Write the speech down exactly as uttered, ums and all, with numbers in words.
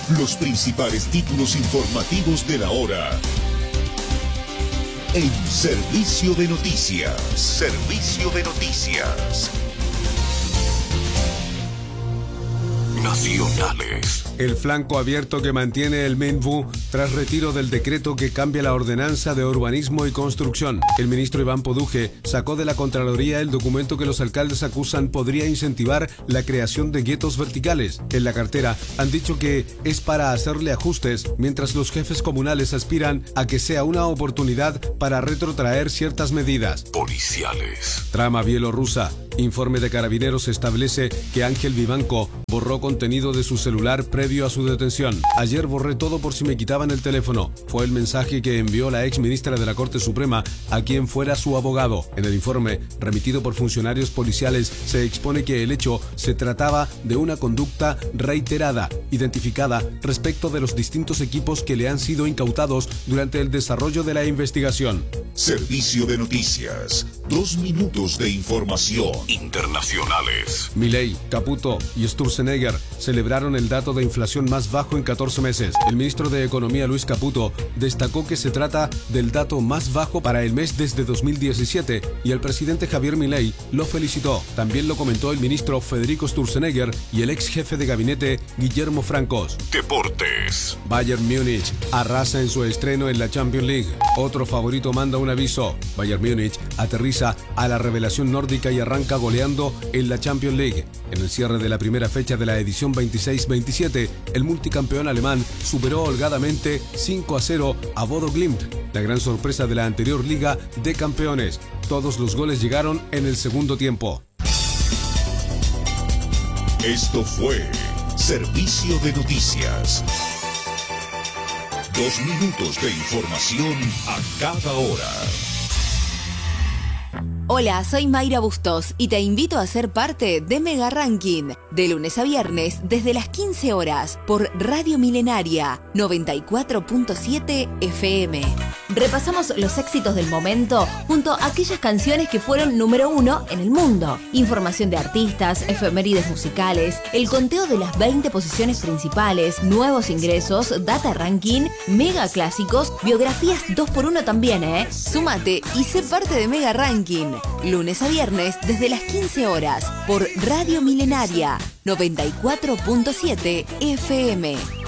Los principales títulos informativos de la hora. En Servicio de Noticias. Servicio de Noticias. Nacionales. El flanco abierto que mantiene el Minvu tras retiro del decreto que cambia la ordenanza de urbanismo y construcción. El ministro Iván Poduje sacó de la Contraloría el documento que los alcaldes acusan podría incentivar la creación de guetos verticales. En la cartera han dicho que es para hacerle ajustes, mientras los jefes comunales aspiran a que sea una oportunidad para retrotraer ciertas medidas. Policiales. Trama bielorrusa. Informe de Carabineros establece que Ángel Vivanco borró contenido de su celular previo a su detención. Ayer borré todo por si me quitaban el teléfono. Fue el mensaje que envió la ex ministra de la Corte Suprema a quien fuera su abogado. En el informe, remitido por funcionarios policiales, se expone que el hecho se trataba de una conducta reiterada, identificada respecto de los distintos equipos que le han sido incautados durante el desarrollo de la investigación. Servicio de Noticias. Dos minutos de información. Internacionales. Milei, Caputo y Sturzenegger celebraron el dato de inflación más bajo en catorce meses. El ministro de Economía, Luis Caputo, destacó que se trata del dato más bajo para el mes desde dos mil diecisiete y el presidente Javier Milei lo felicitó. También lo comentó el ministro Federico Sturzenegger y el ex jefe de gabinete Guillermo Francos. Deportes. Bayern Múnich arrasa en su estreno en la Champions League. Otro favorito manda un aviso. Bayern Múnich aterriza a la revelación nórdica y arranca goleando en la Champions League. En el cierre de la primera fecha de la edición veintiséis veintisiete, el multicampeón alemán superó holgadamente cinco a cero a Bodo Glimt, la gran sorpresa de la anterior Liga de Campeones. Todos los goles llegaron en el segundo tiempo. Esto fue Servicio de Noticias. Dos minutos de información a cada hora. Hola, soy Mayra Bustos y te invito a ser parte de Mega Ranking, de lunes a viernes desde las quince horas por Radio Milenaria noventa y cuatro punto siete F M. Repasamos los éxitos del momento junto a aquellas canciones que fueron número uno en el mundo. Información de artistas, efemérides musicales, el conteo de las veinte posiciones principales, nuevos ingresos, data ranking, mega clásicos, biografías dos por uno también, ¿eh? Súmate y sé parte de Mega Ranking. Lunes a viernes desde las quince horas por Radio Milenaria noventa y cuatro punto siete F M.